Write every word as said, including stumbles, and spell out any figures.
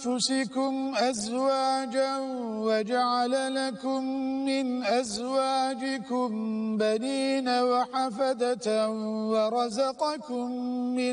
أنفسكم أزواجا وجعل لكم من أزواجكم بنين وحفدة ورزقكم من